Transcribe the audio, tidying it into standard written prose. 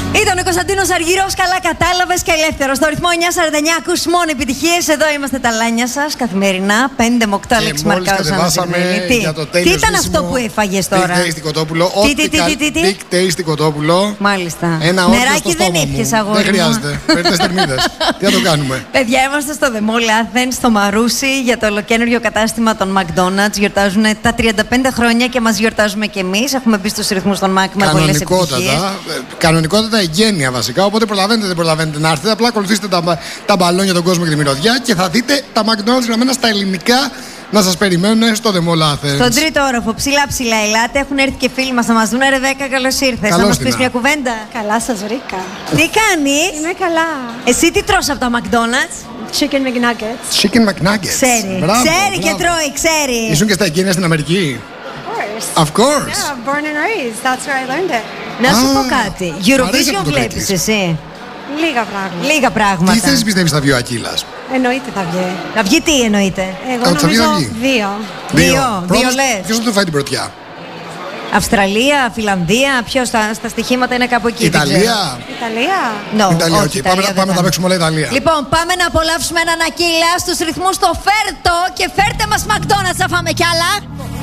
Ήταν ο Κωνσταντίνος Αργυρός, καλά κατάλαβες, και ελεύθερος. Στο ρυθμό 949 ακούς μόνο επιτυχίες. Εδώ είμαστε τα λάνια σας καθημερινά. 5 με 8 λέξεις μαρκάρους ανασυμβαίνει. Τι ήταν αυτό που έφαγες τώρα? Big Tasty κοτόπουλο. Big Tasty κοτόπουλο. Μάλιστα. Ένα όρκο νεράκι δεν έπιες, αγόρι. Δεν χρειάζεται. Παίρνετε θερμίδες. Τι θα το κάνουμε? Παιδιά, είμαστε στο The Mall Athens, στο Μαρούσι, για το ολοκαίνουργιο κατάστημα των McDonald's. Γιορτάζουν τα 35 χρόνια και μας γιορτάζουμε κι εμείς. Έχουμε μπει στους ρυθμούς των Mac με πολλές επιτυχίες. Κανονικότατα εγγένεια βασικά. Οπότε προλαβαίνετε, δεν προλαβαίνετε να έρθετε. Απλά ακολουθήστε τα μπαλόνια, τον κόσμο και τη μυρωδιά και θα δείτε τα McDonald's γραμμένα στα ελληνικά να σας περιμένουν στο The Mall Athens. Στον τρίτο όροφο, ψηλά ελάτε. Έχουν έρθει και φίλοι μας να μας δουν. Ρεβέκα, καλώς ήρθες. Θα μας πεις μια κουβέντα? Καλά σας βρήκα. Τι κάνεις? Είμαι καλά. Εσύ τι τρως από τα McDonald's? Chicken McNuggets. Chicken McNuggets. Ξέρει. Ξέρει και τρώει, ξέρει. Ήσουν και στα εγγένεια στην Αμερική? Of course. Yeah, born and raised. That's where I learned it. Να σου πω κάτι. Eurovision βλέπεις εσύ? Λίγα πράγματα. Τι θέση πιστεύεις θα βγει ο Ακύλας? Εννοείται θα βγει. Θα βγει τι εννοείται? Εγώ νομίζω δύο λες. Ποιος θα του φάει την πρωτιά? Αυστραλία, Φιλανδία, ποιος στα στοιχήματα είναι κάπου εκεί? Ιταλία. No, Ιταλία, όχι, okay. Πάμε να τα παίξουμε όλα Ιταλία. Λοιπόν, πάμε να απολαύσουμε έναν Ακύλα στους ρυθμούς το φέρτο και φέρτε μας McDonald's να φάμε κι άλλα.